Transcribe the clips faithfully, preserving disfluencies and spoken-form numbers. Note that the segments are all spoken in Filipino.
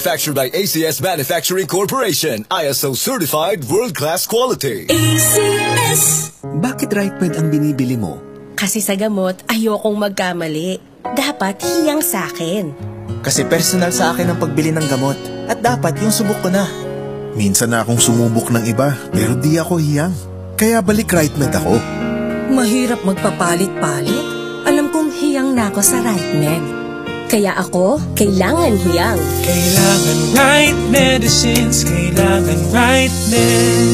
Manufactured by A C S Manufacturing Corporation, I S O certified world-class quality. A C S. Bakit RightMed ang binibili mo? Kasi sa gamot, ayokong magkamali. Dapat hiyang sa akin. Kasi personal sa akin ang pagbili ng gamot. At dapat yung subok ko na. Minsan na akong sumubok ng iba, pero di ako hiyang. Kaya balik RightMed ako. Mahirap magpapalit-palit. Alam kong hiyang na ako sa RightMed. Kaya ako, kailangan hiyang. Kailangan right medicines, kailangan RightMed.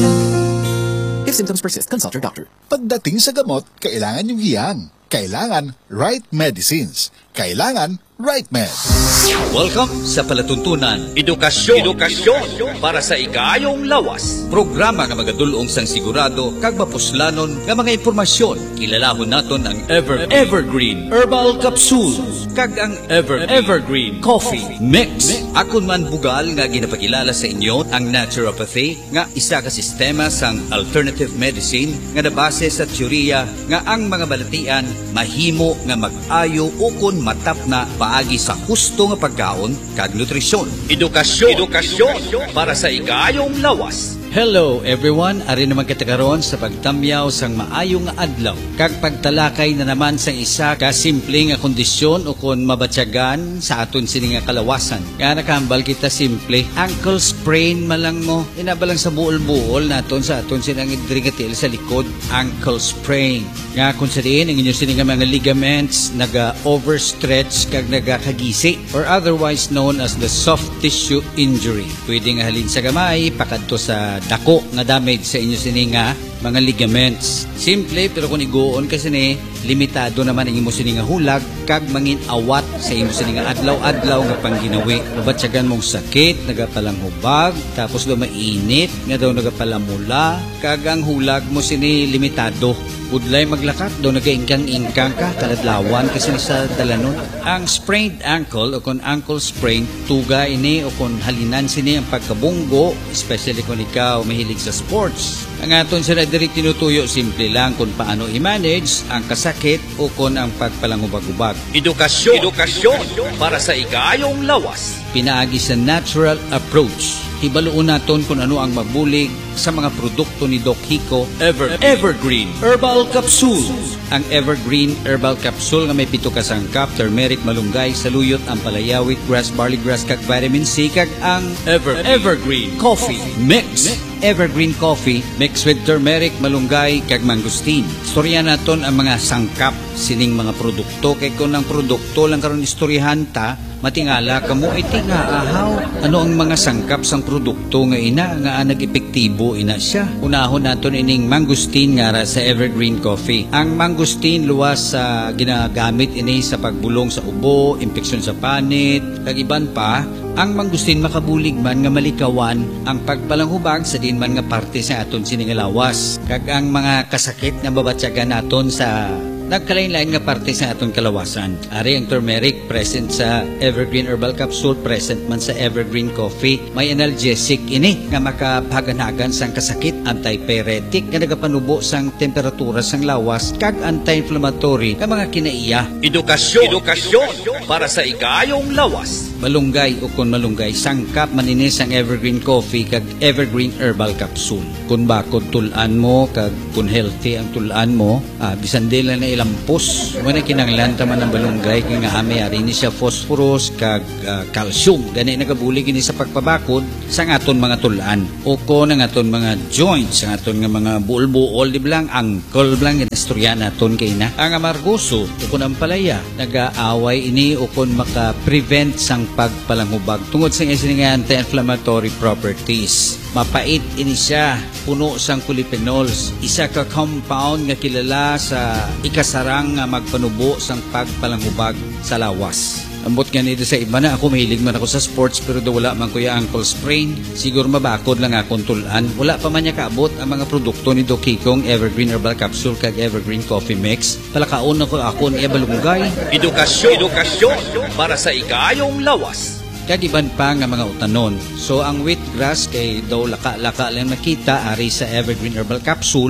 If symptoms persist, consult your doctor. Pagdating sa gamot, kailangan yung hiyang. Kailangan right medicines. Kailangan RightMed. Welcome sa palatuntunan Edukasyon, Edukasyon para sa ikayong lawas. Programa nga magadulong sang sigurado kag mapuslanon nga mga impormasyon. Kilalahon naton ang Ever Evergreen Herbal Capsules kag ang Ever Evergreen Coffee Mix. Akon man bugal nga ginapakilala sa inyo ang naturopathy nga isa ka sistema sang alternative medicine nga nabase sa teorya nga ang mga balatian mahimo nga mag-ayo ukon matap na paagi sa husto nga pagkaon kag nutrisyon. Edukasyon, Edukasyon para sa ikayong lawas. Hello everyone, ari naman kita karon sa pagtamyaw sang maayong adlaw. Kag pagtalakay na naman sang isa ka simple nga kondisyon o kon mabatyagan sa aton sini nga kalawasan. Nga nakahambal kita simple, ankle sprain malang mo. Inabalang sa buol-buol naton sa aton sini nga idringatil sa likod, ankle sprain. Nga kung sa diin ang inyo sini nga mga ligaments naga overstretch kag nagakagisi or otherwise known as the soft tissue injury. Pwede nga halin sa gamay pakadto sa dako nga damage sa inyo sini nga mga ligaments. Simple pero kung igoon kasi ni limitado naman ang imo sini nga hulag kag mangin awat sa imo sini nga adlaw-adlaw nga pangginawi. Mabatyagan mong sakit, nagapalang hubag, tapos do mainit, nga daw nagapalamula, kag ang hulag mo sini limitado. Udlay maglakat do nagaingkang-ingkang ka kaladlawan kasi sa dalanon. Ang sprained ankle o kon ankle sprain tuga ini o kon halinan sini ang pagkabunggo, especially kung ikaw mahilig sa sports. Ang aton sila diri tinutuyo simple lang kung paano i-manage ang kasakit o kon ang pagpalangubag-ubag. Edukasyon, Edukasyon para sa ikayong lawas. Pinaagi sa natural approach. Hibaluon naton kung ano ang mabulig sa mga produkto ni Doc Hico Ever Evergreen Herbal Capsule. Ang Evergreen Herbal Capsule nga may pito ka sangkap, turmeric, malunggay, saluyot, ampalaya, wheatgrass, barley grass, kag vitamin C, kag ang Ever Evergreen Coffee Mix. Evergreen Coffee mixed with turmeric, malunggay, kag mangosteen. Istorya naton ang mga sangkap sining mga produkto kay kung ang produkto lang karon istoryahan ta matingala kamo iti nga ahaw ano ang mga sangkap sang produkto nga ina nga nag-epektibo ina siya. Unahon naton ining mangosteen nga ra sa Evergreen Coffee. Ang mangosteen luwas sa uh, ginagamit ini sa pagbulong sa ubo, impeksyon sa panit, kag iban pa. Ang mangustin makabulig man nga malikawan ang pagpalanghubag sa din man nga parte sa aton sini nga lawas. Kag ang mga kasakit nga babatyagan naton sa nagkalain-lain nga parte sa aton kalawasan. Ari ang turmeric present sa Evergreen Herbal Capsule, present man sa Evergreen Coffee. May analgesic ini nga makapaganagan sang kasakit, antipyretic nga nagapanubo sang temperatura sang lawas, kag anti-inflammatory nga mga kinaiya. Edukasyon, Edukasyon para sa ikayong lawas. Malunggay o kon malunggay sangkap maninis ang Evergreen Coffee kag Evergreen Herbal Capsule. Kung bakod tulan mo kag kung healthy ang tulan mo, ah, bisan dila na ilampos. Muna kinanglan taman ang balunggay kay nga ame ari ni siya phosphorus kag uh, calcium. Gani nagabulig ini sa pagpabakod sa aton mga tulan. O kon ang aton mga joints, ang aton nga mga buol-buol di blang ankle blang istorya naton kay na. Ang amargoso o kon ang palaya nagaaway ini o kon maka-prevent sang pagpalanghubag tungod sa isang anti-inflammatory properties. Mapait ini siya, puno sang polyphenols, isa ka compound nga kilala sa ikasarang nga magpanubo sang pagpalanghubag sa lawas. Ambot nga nito sa iba na ako mahilig man ako sa sports pero do wala man kuya ankle sprain, siguro mabakod lang akong tulan. Wala pa man niya kaabot ang mga produkto ni Doc Hicong Evergreen Herbal Capsule kag Evergreen Coffee Mix. Palakaon ako ako niya balunggay. Edukasyon, Edukasyon para sa ikayong lawas. Kag iban pa nga mga utanon. So ang wheatgrass kay daw laka-laka lang nakita ari sa Evergreen Herbal Capsule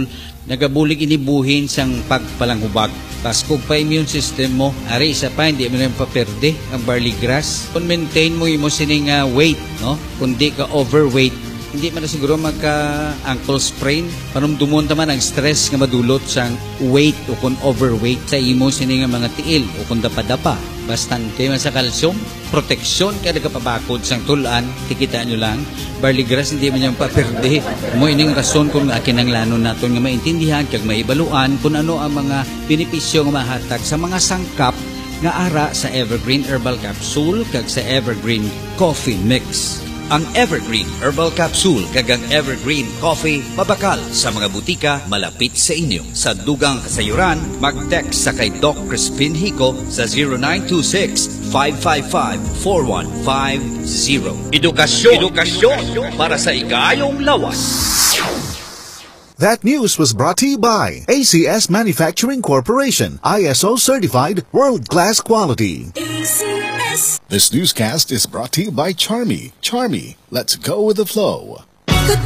nagabulig inibuhin sang pagpalanghubag. Tas kung pa immune system mo, ari isa pa, hindi mo na paperde ang barley grass. Kung maintain mo yung sining uh, weight, no? Kung di ka overweight, hindi man na siguro magka-ankle sprain. Panumdumon naman ang stress nga madulot sang weight o kung overweight sa imo sining mga tiil o kung dapa-dapa. Bastante man sa kalsyum, proteksyon kaya nagkapabakod sang tulan, tikita nyo lang, barley grass hindi man yung paperde. Mo ining rason kung kinanglanon naton nga maintindihan kag maibaluan kung ano ang mga benepisyo nga mahatag sa mga sangkap nga ara sa Evergreen Herbal Capsule kag sa Evergreen Coffee Mix. Ang Evergreen Herbal Capsule kag ang Evergreen Coffee mabakal sa mga butika malapit sa inyo. Sa dugang kasayuran, mag-text sa kay Doc Crispin Hico sa zero nine two six, five five five, four one five zero. Edukasyon, edukasyon para sa ikayong lawas. That news was brought to you by A C S Manufacturing Corporation, I S O certified world-class quality. This newscast is brought to you by Charmy. Charmy, let's go with the flow.